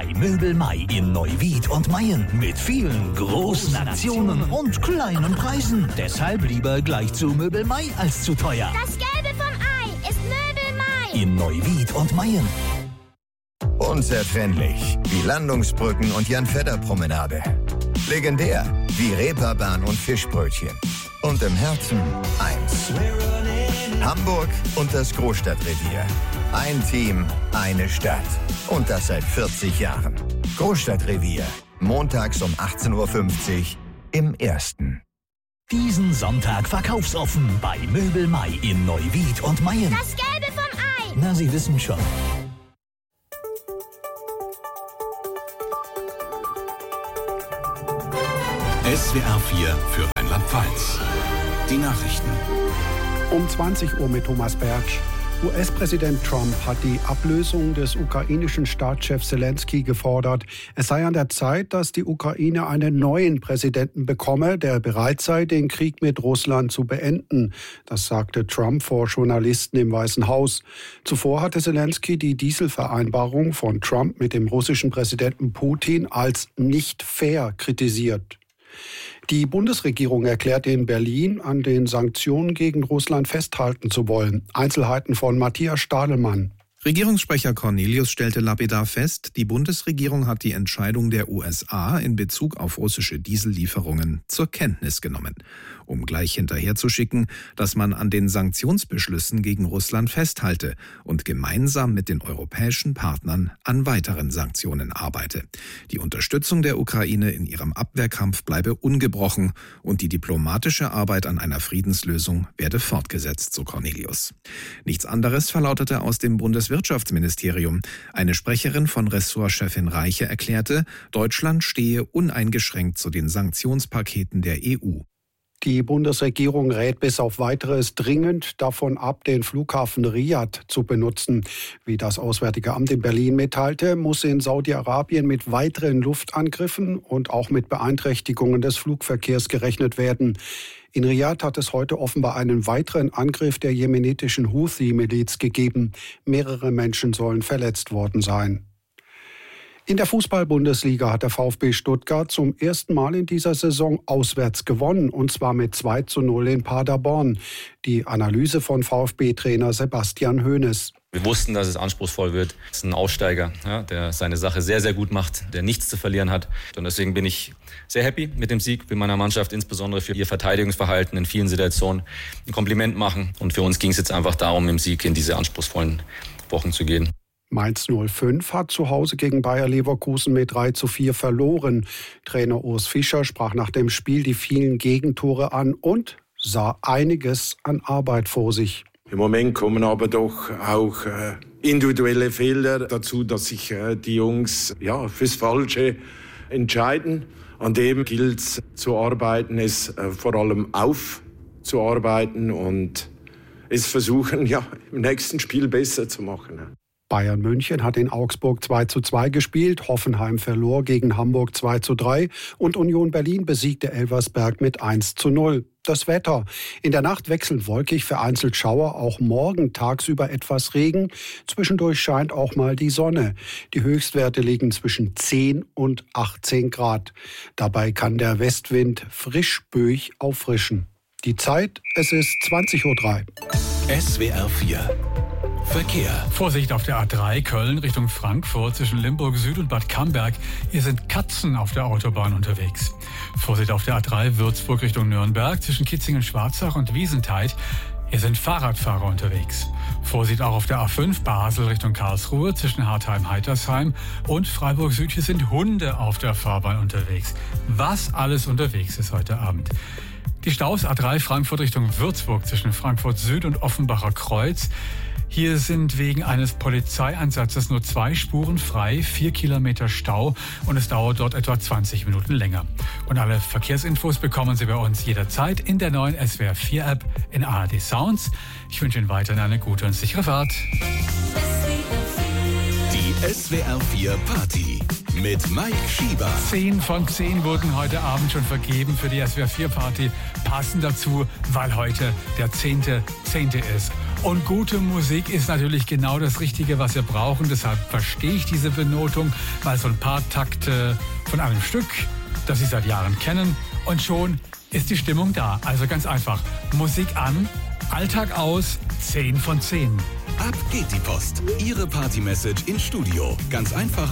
bei Möbel Mai in Neuwied und Mayen mit vielen großen Aktionen und kleinen Preisen. Deshalb lieber gleich zu Möbel Mai als zu teuer. Das Gelbe vom Ei ist Möbel Mai. In Neuwied und Mayen. Unzertrennlich wie Landungsbrücken und Jan-Fedder-Promenade. Legendär wie Reeperbahn und Fischbrötchen. Und im Herzen eins. Hamburg und das Großstadtrevier. Ein Team, eine Stadt. Und das seit 40 Jahren. Großstadtrevier. Montags um 18.50 Uhr im Ersten. Diesen Sonntag verkaufsoffen bei Möbel Mai in Neuwied und Mayen. Das Gelbe vom Ei. Na, Sie wissen schon. SWR 4 für Rheinland-Pfalz. Die Nachrichten. Um 20 Uhr mit Thomas Bertsch. US-Präsident Trump hat die Ablösung des ukrainischen Staatschefs Zelensky gefordert. Es sei an der Zeit, dass die Ukraine einen neuen Präsidenten bekomme, der bereit sei, den Krieg mit Russland zu beenden. Das sagte Trump vor Journalisten im Weißen Haus. Zuvor hatte Zelensky die Dieselvereinbarung von Trump mit dem russischen Präsidenten Putin als nicht fair kritisiert. Die Bundesregierung erklärt in Berlin, an den Sanktionen gegen Russland festhalten zu wollen. Einzelheiten von Matthias Stadelmann. Regierungssprecher Cornelius stellte lapidar fest, die Bundesregierung hat die Entscheidung der USA in Bezug auf russische Diesellieferungen zur Kenntnis genommen, um gleich hinterherzuschicken, dass man an den Sanktionsbeschlüssen gegen Russland festhalte und gemeinsam mit den europäischen Partnern an weiteren Sanktionen arbeite. Die Unterstützung der Ukraine in ihrem Abwehrkampf bleibe ungebrochen und die diplomatische Arbeit an einer Friedenslösung werde fortgesetzt, so Cornelius. Nichts anderes verlautete aus dem Bundeswirtschaftsministerium. Eine Sprecherin von Ressortchefin Reiche erklärte, Deutschland stehe uneingeschränkt zu den Sanktionspaketen der EU. Die Bundesregierung rät bis auf Weiteres dringend davon ab, den Flughafen Riad zu benutzen. Wie das Auswärtige Amt in Berlin mitteilte, muss in Saudi-Arabien mit weiteren Luftangriffen und auch mit Beeinträchtigungen des Flugverkehrs gerechnet werden. In Riad hat es heute offenbar einen weiteren Angriff der jemenitischen Houthi-Miliz gegeben. Mehrere Menschen sollen verletzt worden sein. In der Fußball-Bundesliga hat der VfB Stuttgart zum ersten Mal in dieser Saison auswärts gewonnen, und zwar mit 2:0 in Paderborn. Die Analyse von VfB-Trainer Sebastian Hoeneß. Wir wussten, dass es anspruchsvoll wird. Es ist ein Aussteiger, ja, der seine Sache sehr, sehr gut macht, der nichts zu verlieren hat. Und deswegen bin ich sehr happy mit dem Sieg, will meiner Mannschaft insbesondere für ihr Verteidigungsverhalten in vielen Situationen ein Kompliment machen. Und für uns ging es jetzt einfach darum, im Sieg in diese anspruchsvollen Wochen zu gehen. Mainz 05 hat zu Hause gegen Bayer Leverkusen mit 3:4 verloren. Trainer Urs Fischer sprach nach dem Spiel die vielen Gegentore an und sah einiges an Arbeit vor sich. Im Moment kommen aber doch auch individuelle Fehler dazu, dass sich die Jungs fürs Falsche entscheiden. An dem gilt es zu arbeiten, es vor allem aufzuarbeiten und es versuchen, im nächsten Spiel besser zu machen. Bayern München hat in Augsburg 2:2 gespielt, Hoffenheim verlor gegen Hamburg 2:3 und Union Berlin besiegte Elversberg mit 1:0. Das Wetter. In der Nacht wechselnd wolkig, vereinzelt Schauer, auch morgen tagsüber etwas Regen. Zwischendurch scheint auch mal die Sonne. Die Höchstwerte liegen zwischen 10 und 18 Grad. Dabei kann der Westwind frisch böig auffrischen. Die Zeit, es ist 20:03 Uhr. SWR 4 Verkehr. Vorsicht auf der A3 Köln Richtung Frankfurt zwischen Limburg Süd und Bad Camberg. Hier sind Katzen auf der Autobahn unterwegs. Vorsicht auf der A3 Würzburg Richtung Nürnberg zwischen Kitzingen-Schwarzach und Wiesentheid. Hier sind Fahrradfahrer unterwegs. Vorsicht auch auf der A5 Basel Richtung Karlsruhe zwischen Hartheim-Heitersheim und Freiburg Süd. Hier sind Hunde auf der Fahrbahn unterwegs. Was alles unterwegs ist heute Abend. Die Staus A3 Frankfurt Richtung Würzburg zwischen Frankfurt Süd und Offenbacher Kreuz. Hier sind wegen eines Polizeieinsatzes nur 2 Spuren frei, 4 Kilometer Stau und es dauert dort etwa 20 Minuten länger. Und alle Verkehrsinfos bekommen Sie bei uns jederzeit in der neuen SWR 4 App in ARD Sounds. Ich wünsche Ihnen weiterhin eine gute und sichere Fahrt. Die SWR 4 Party mit Mike Schieber. 10 von 10 wurden heute Abend schon vergeben für die SWR 4 Party. Passend dazu, weil heute der 10.10. ist. Und gute Musik ist natürlich genau das Richtige, was wir brauchen. Deshalb verstehe ich diese Benotung, weil so ein paar Takte von einem Stück, das Sie seit Jahren kennen, und schon ist die Stimmung da. Also ganz einfach, Musik an, Alltag aus, 10 von 10. Ab geht die Post. Ihre Party-Message ins Studio. Ganz einfach